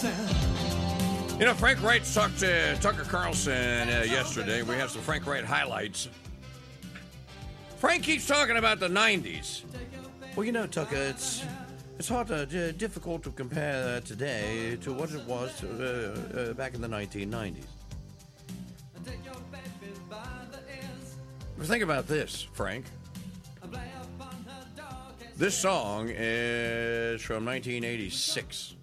You know, Frank Wright talked to Tucker Carlson yesterday. We have some Frank Wright highlights. Frank keeps talking about the 90s. Well, you know, Tucker, it's hard difficult to compare today to what it was back in the 1990s. Think about this, Frank. This song is from 1986.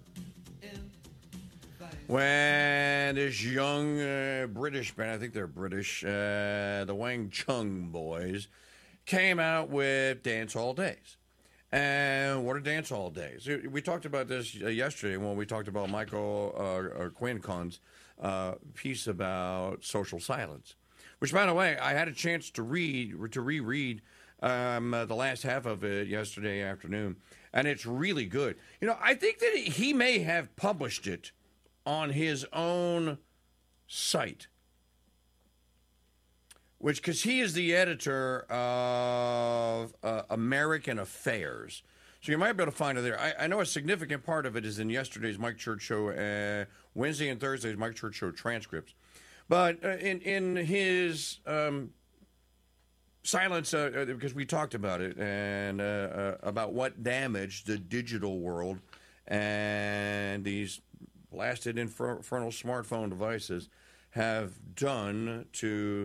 When this young British band, I think they're British, the Wang Chung Boys, came out with Dance Hall Days. And what are Dance Hall Days? We talked about this yesterday when we talked about Michael Quincon's piece about social silence. Which, by the way, I had a chance to reread the last half of it yesterday afternoon, and it's really good. You know, I think that he may have published it on his own site, because he is the editor of American Affairs. So you might be able to find it there. I know a significant part of it is in yesterday's Mike Church Show, Wednesday and Thursday's Mike Church Show transcripts. But in his silence, because we talked about it, and about what damage the digital world and these blasted infernal smartphone devices have done to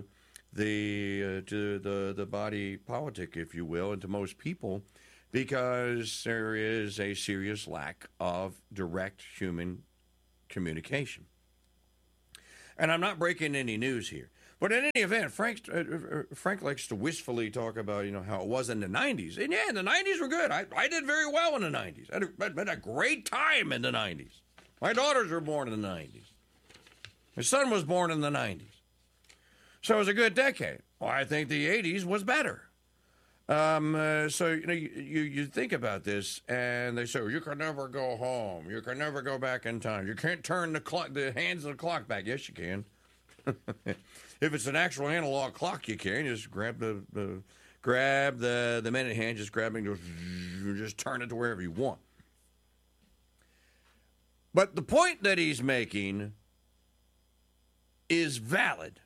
the body politic, if you will, and to most people, because there is a serious lack of direct human communication. And I'm not breaking any news here. But in any event, Frank likes to wistfully talk about, you know, how it was in the 90s. And yeah, the 90s were good. I did very well in the 90s. I had a great time in the 90s. My daughters were born in the 90s. My son was born in the 90s. So it was a good decade. Well, I think the 80s was better. So, you know, you think about this, and they say, well, you can never go home. You can never go back in time. You can't turn the hands of the clock back. Yes, you can. If it's an actual analog clock, you can. You just grab the minute hand, just grab it, and just turn it to wherever you want. But the point that he's making is valid.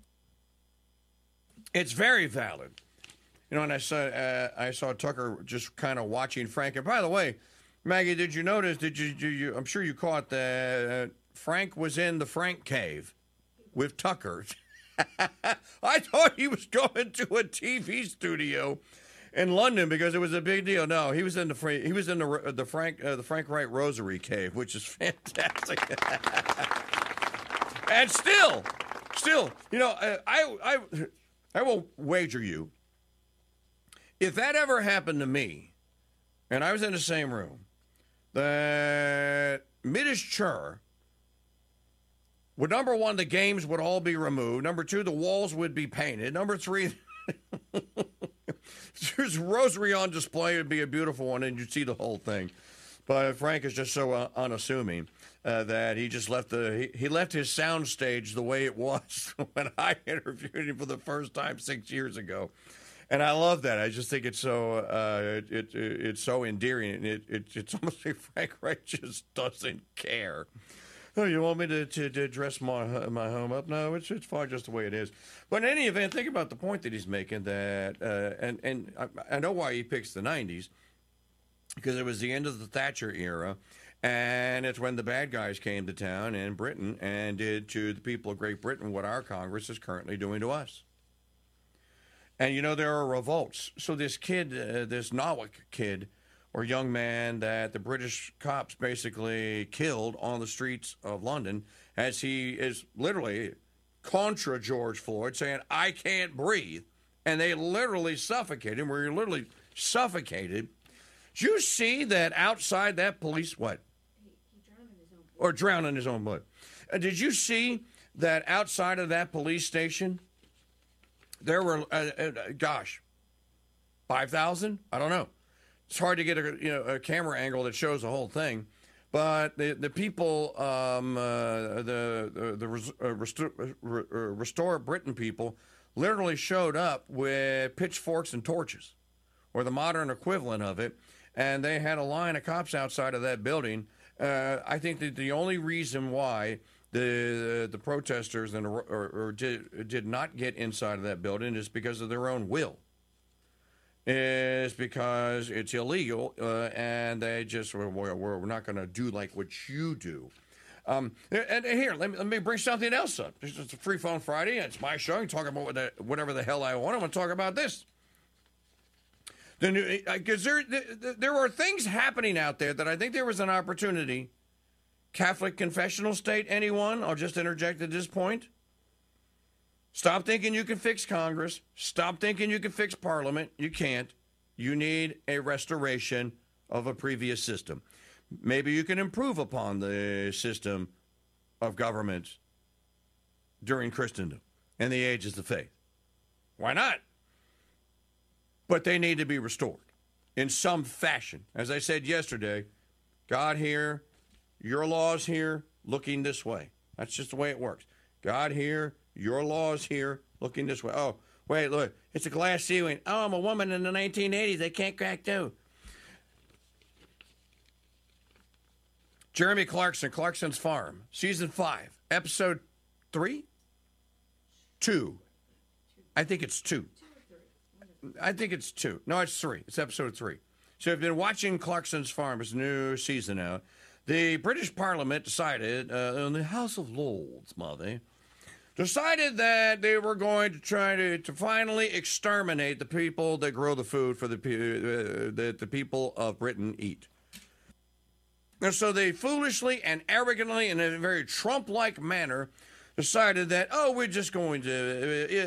It's very valid. You know, and I saw Tucker just kind of watching Frank. And by the way, Maggie, did you notice? You? I'm sure you caught that Frank was in the Frank Cave with Tucker. I thought he was going to a TV studio in London because it was a big deal. No, he was in the Frank Wright Rosary Cave, which is fantastic. And still, you know, I will wager you, if that ever happened to me, and I was in the same room, that Midish Chur would, number one, the games would all be removed. Number two, the walls would be painted. Number three, there's a rosary on display. It would be a beautiful one, and you'd see the whole thing. But Frank is just so unassuming that he just left he left his sound stage the way it was when I interviewed him for the first time 6 years ago. And I love that. I just think it's so it's so endearing. It's almost like Frank Wright just doesn't care. Oh, you want me to dress my home up? No, it's fine just the way it is. But in any event, think about the point that he's making. That and I know why he picks the 90s, because it was the end of the Thatcher era, and it's when the bad guys came to town in Britain and did to the people of Great Britain what our Congress is currently doing to us. And, you know, there are revolts. So this kid, this Norwich kid or young man that the British cops basically killed on the streets of London, as he is literally contra George Floyd, saying, I can't breathe. And they literally suffocated him, where you're literally suffocated. Did you see that outside that police, what? He drowned in his own blood. Or drowned in his own blood. Did you see that outside of that police station, there were, 5,000? I don't know. It's hard to get a camera angle that shows the whole thing. But the people, Restore Britain people, literally showed up with pitchforks and torches, or the modern equivalent of it, and they had a line of cops outside of that building I think that the only reason why the protesters did not get inside of that building is because of their own will. Is because it's illegal, and they just we're not going to do like what you do. And here, let me bring something else up. It's a Free Phone Friday. It's my show. I can talk about whatever the hell I want. I want to talk about this. Because there are things happening out there that I think there was an opportunity. Catholic confessional state, anyone? I'll just interject at this point. Stop thinking you can fix Congress. Stop thinking you can fix Parliament. You can't. You need a restoration of a previous system. Maybe you can improve upon the system of government during Christendom and the ages of faith. Why not? But they need to be restored in some fashion. As I said yesterday, God here, your laws here, looking this way. That's just the way it works. God here, your laws here, looking this way. Oh, wait, look, it's a glass ceiling. Oh, I'm a woman in the 1980s. They can't crack too. Jeremy Clarkson, Clarkson's Farm, Season 5, Episode 3? 2. I think it's 2. I think it's 2. No, it's 3. It's Episode 3. So if you've been watching Clarkson's Farm, it's a new season now. The British Parliament decided, in the House of Lords, mother, decided that they were going to try to finally exterminate the people that grow the food for that the people of Britain eat. And so they foolishly and arrogantly, in a very Trump-like manner, decided that, we're just going to